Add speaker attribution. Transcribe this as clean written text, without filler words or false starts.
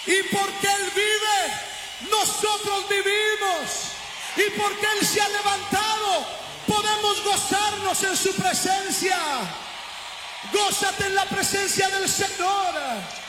Speaker 1: Y porque Él vive, nosotros vivimos. Y porque Él se ha levantado, podemos gozarnos en su presencia. Gózate en la presencia del Señor.